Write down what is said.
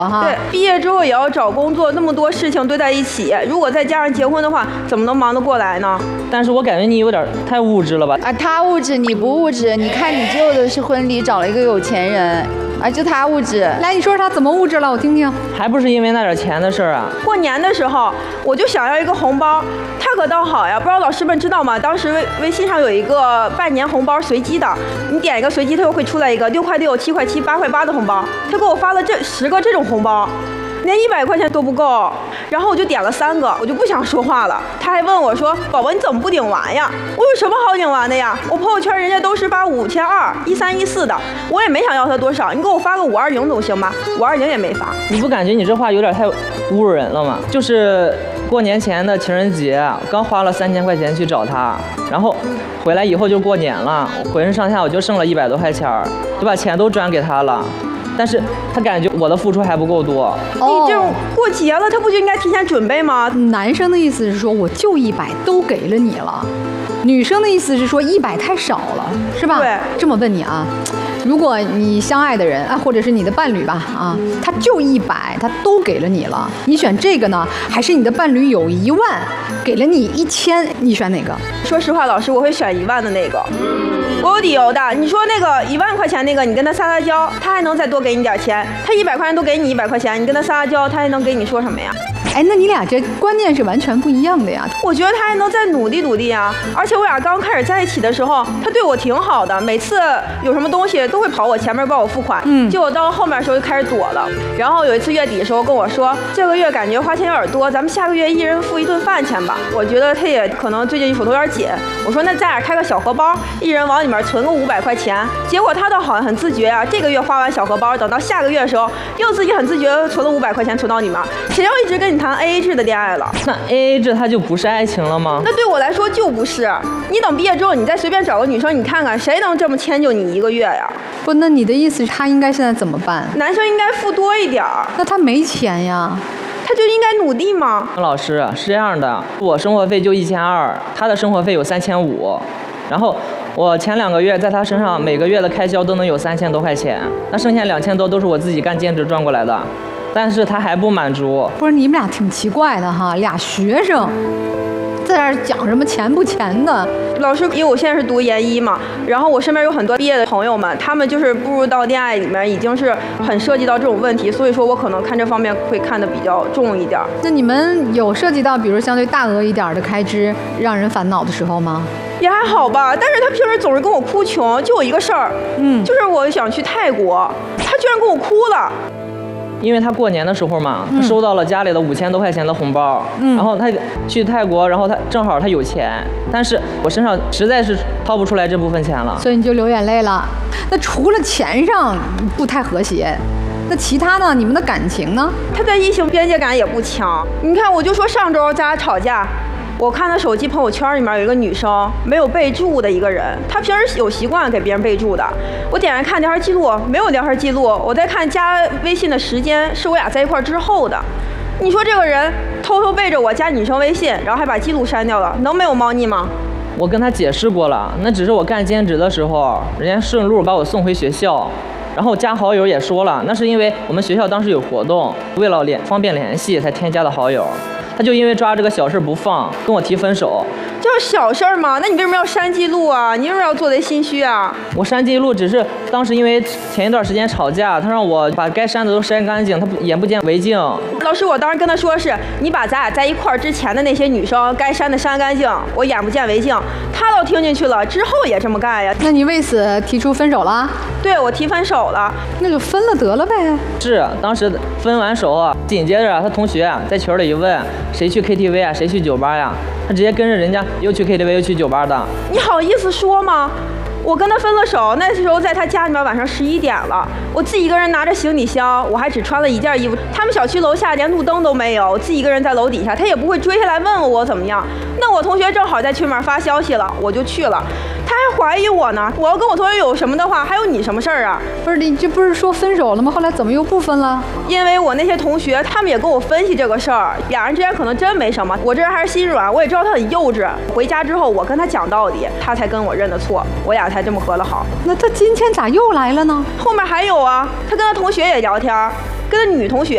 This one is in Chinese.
对，毕业之后也要找工作，那么多事情堆在一起，如果再加上结婚的话，怎么能忙得过来呢？ 但是我感觉你有点太物质了吧？ 啊，他物质，你不物质。你看你舅的是婚礼找了一个有钱人，就他物质。 来，你说说他怎么物质了，我听听。 还不是因为那点钱的事儿啊？ 过年的时候，我就想要一个红包，他可倒好呀，不知道老师们知道吗？当时微信上有一个拜年红包随机的，你点一个随机，它就会出来一个6块6、7块7、8块8的红包，他给我发了10个这种红包。连100块钱都不够，然后我就点了3个，我就不想说话了。他还问我说：“宝宝，你怎么不顶完呀？”我有什么好顶完的呀？我朋友圈人家都是发5200、1314的，我也没想要他多少，你给我发个520总行吧？520也没发。 你不感觉你这话有点太侮辱人了吗？就是过年前的情人节，刚花了3000块钱去找他，然后回来以后就过年了，我浑身上下我就剩了100多块钱，就把钱都转给他了。但是他感觉我的付出还不够多。 你这种过节了，他不就应该提前准备吗？ 男生的意思是说，我就100都给了你了。女生的意思是说100太少了，是吧？ 对。 这么问你啊，如果你相爱的人啊，或者是你的伴侣吧，啊，他就100，他都给了你了，你选这个呢，还是你的伴侣有1万，给了你1000，你选哪个？ 说实话，老师，我会选1万的那个。我有理由的。你说那个1万块钱那个，你跟他撒撒娇，他还能再多给你点钱。他100块钱都给你100块钱，你跟他撒撒娇，他还能给你说什么呀？ 哎，那你俩这观念是完全不一样的呀。 我觉得他还能再努力努力啊。而且我俩刚开始在一起的时候，他对我挺好的，每次有什么东西都会跑我前面帮我付款。结果到了后面的时候就开始躲了。然后有一次月底的时候跟我说，这个月感觉花钱有点多，咱们下个月一人付1顿饭钱吧。我觉得他也可能最近手头有点紧。我说那咱俩开个小荷包，一人往里面存个500块钱。结果他倒好像很自觉啊，这个月花完小荷包，等到下个月的时候，又自己很自觉地存了500块钱存到里面。谁要一直跟你谈 AA 制的恋爱了？ 那 AA 制它就不是爱情了吗？ 那对我来说就不是。你等毕业之后，你再随便找个女生，你看看谁能这么迁就你1个月呀？ 不，那你的意思是他应该现在怎么办？ 男生应该付多一点。 那他没钱呀。 他就应该努力吗？ 老师是这样的，我生活费就1200，他的生活费有3500，然后我前2个月在他身上每个月的开销都能有3000多块钱，那剩下2000多都是我自己干兼职赚过来的，但是他还不满足。 不是，你们俩挺奇怪的哈，俩学生在这儿讲什么钱不钱的。 老师，因为我现在是读研一嘛，然后我身边有很多毕业的朋友们，他们就是步入到恋爱里面，已经是很涉及到这种问题，所以说我可能看这方面会看得比较重一点。 那你们有涉及到比如相对大额一点的开支让人烦恼的时候吗？ 也还好吧，但是他平时总是跟我哭穷，就我一个事儿，就是我想去泰国，他居然跟我哭了。 因为他过年的时候嘛，他收到了家里的5000多块钱的红包，然后他去泰国，然后他正好他有钱，但是我身上实在是掏不出来这部分钱了， 所以你就流眼泪了。那除了钱上不太和谐，那其他呢？你们的感情呢？ 他在异性边界感也不强。你看，我就说上周咱俩吵架。我看他手机朋友圈里面有一个女生没有备注的一个人，他平时有习惯给别人备注的。我点开看聊天记录，没有聊天记录。我再看加微信的时间是我俩在一块之后的。你说这个人偷偷背着我加女生微信，然后还把记录删掉了，能没有猫腻吗？ 我跟他解释过了，那只是我干兼职的时候，人家顺路把我送回学校。然后加好友也说了，那是因为我们学校当时有活动，为了方便联系才添加的好友。他就因为抓这个小事不放，跟我提分手。 这小事吗？那你为什么要删记录啊？你为什么要做贼心虚啊？ 我删记录只是当时因为前一段时间吵架，他让我把该删的都删干净，他眼不见为净。 老师，我当时跟他说是，你把咱俩在一块儿之前的那些女生该删的删干净，我眼不见为净。他倒听进去了，之后也这么干呀。 那你为此提出分手了？ 对，我提分手了。 那就分了得了呗。 是，当时分完手啊，紧接着他同学在群里一问，谁去 KTV 啊，谁去酒吧呀？他直接跟着人家又去 KTV 又去酒吧的。 你好意思说吗？我跟他分了手，那时候在他家里面晚上11点了，我自己一个人拿着行李箱，我还只穿了1件衣服。他们小区楼下连路灯都没有，自己一个人在楼底下，他也不会追下来问我怎么样。那我同学正好在群里面发消息了，我就去了。他还怀疑我呢，我要跟我同学有什么的话，还有你什么事儿啊？ 不是，你这不是说分手了吗？后来怎么又不分了？ 因为我那些同学他们也跟我分析这个事儿，俩人之间可能真没什么。我这人还是心软，我也知道他很幼稚。回家之后我跟他讲道理，他才跟我认的错，我俩才这么和了好。 那他今天咋又来了呢？ 后面还有啊，他跟他同学也聊天，跟他女同学